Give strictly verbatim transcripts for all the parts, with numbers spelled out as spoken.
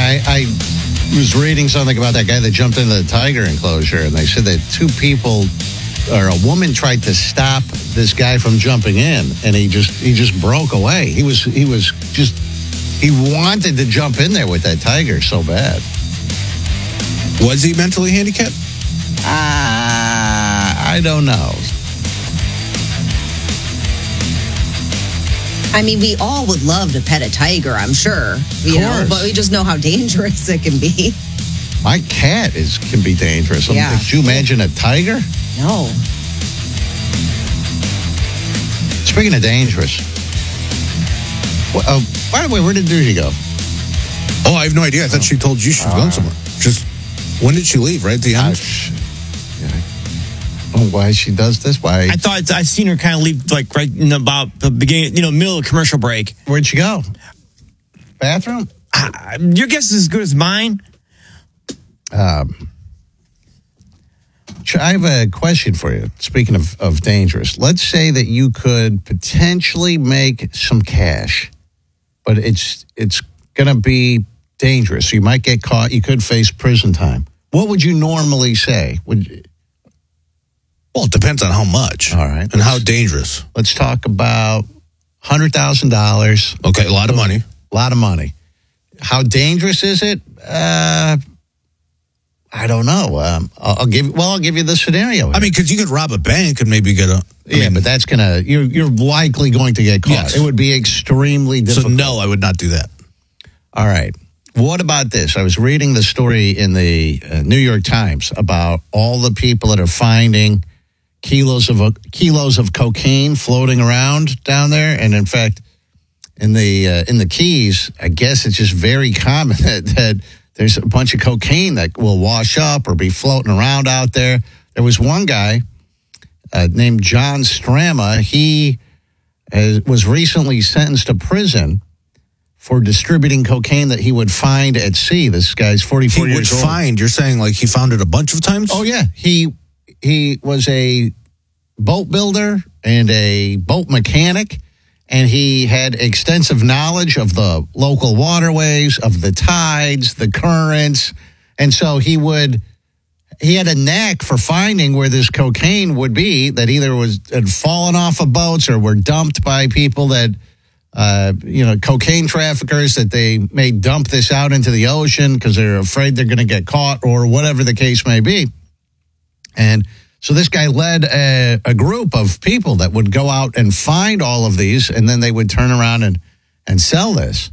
I, I was reading something about that guy that jumped into the tiger enclosure, and they said that two people or a woman tried to stop this guy from jumping in, and he just he just broke away. He was he was just he wanted to jump in there with that tiger so bad. Was he mentally handicapped? Uh, I don't know. I mean, we all would love to pet a tiger, I'm sure. You know, but we just know how dangerous it can be. My cat is can be dangerous. Yeah. Could you imagine a tiger? No. Speaking of dangerous, well, uh, by the way, where did Doogie go? Oh, I have no idea. I thought oh. she told you she was uh, going somewhere. Just when did she leave? Right at the end. Uh, yeah. Oh, why she does this? Why? I thought I seen her kind of leave like right in about the beginning, you know, middle of the commercial break. Where'd she go? Bathroom? Uh, your guess is as good as mine. Um, I have a question for you. Speaking of, of dangerous, let's say that you could potentially make some cash, but it's it's going to be dangerous. You might get caught. You could face prison time. What would you normally say? Would you, Well, it depends on how much. All right. And how dangerous. Let's talk about one hundred thousand dollars. Okay, a lot of money. A lot of money. How dangerous is it? Uh, I don't know. Um, I'll, I'll give. Well, I'll give you the scenario. Here. I mean, because you could rob a bank and maybe get a. I yeah, mean, but that's gonna. You're you're likely going to get caught. Yes. It would be extremely difficult. So no, I would not do that. All right. What about this? I was reading the story in the uh, New York Times about all the people that are finding kilos of uh, kilos of cocaine floating around down there, and in fact, in the uh, in the Keys, I guess it's just very common that, that there's a bunch of cocaine that will wash up or be floating around out there. There was one guy uh, named John Strama. He uh, was recently sentenced to prison for distributing cocaine that he would find at sea. This guy's forty-four he years would old. Find? You're saying like he found it a bunch of times? Oh, yeah. He he was a boat builder and a boat mechanic, and he had extensive knowledge of the local waterways, of the tides, the currents, and so he would he had a knack for finding where this cocaine would be that either was had fallen off of boats or were dumped by people that uh, you know, cocaine traffickers, that they may dump this out into the ocean because they're afraid they're going to get caught or whatever the case may be. And so this guy led a, a group of people that would go out and find all of these, and then they would turn around and, and sell this.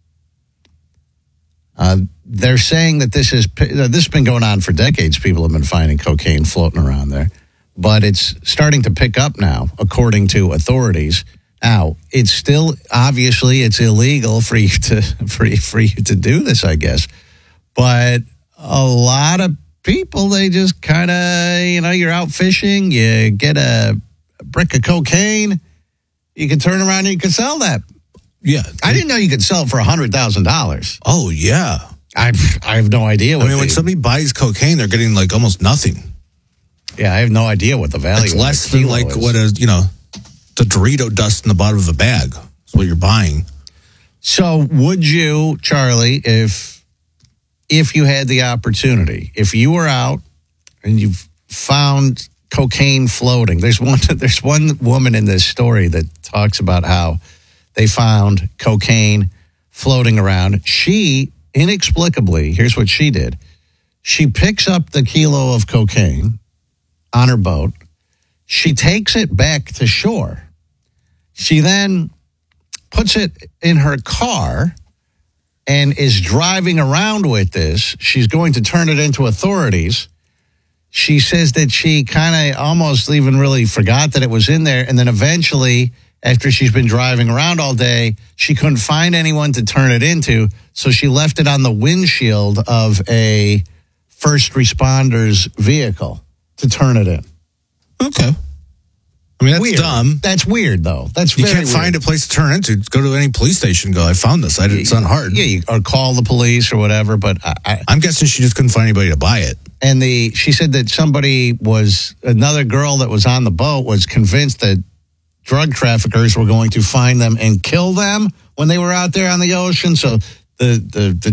Uh, they're saying that this is this has been going on for decades. People have been finding cocaine floating around there, but it's starting to pick up now, according to authorities. Now, it's still obviously it's illegal for you to for you, for you to do this, I guess, but a lot of people, they just kind of, you know, you're out fishing, you get a, a brick of cocaine, you can turn around and you can sell that. Yeah. I didn't know you could sell it for one hundred thousand dollars. Oh, yeah. I I have no idea. What I mean, when they, somebody buys cocaine, they're getting like almost nothing. Yeah, I have no idea what the value it's of less than like is. what is, you know, the Dorito dust in the bottom of a bag. That's what you're buying. So would you, Charlie, if if you had the opportunity, if you were out and you found cocaine floating, there's one there's one woman in this story that talks about how they found cocaine floating around. She inexplicably, here's what she did. She picks up the kilo of cocaine on her boat. She takes it back to shore. She then puts it in her car and is driving around with this. She's going to turn it into authorities. She says that she kind of almost even really forgot that it was in there. And then eventually, after she's been driving around all day, she couldn't find anyone to turn it into. So she left it on the windshield of a first responder's vehicle to turn it in. Okay. I mean, that's weird. dumb. That's weird, though. That's you very can't weird. find a place to turn into. Go to any police station and go, I found this. I did, it's not hard. Yeah, you, or call the police or whatever. But I, I, I'm guessing she just couldn't find anybody to buy it. And the she said that somebody was, another girl that was on the boat was convinced that drug traffickers were going to find them and kill them when they were out there on the ocean. So the the, the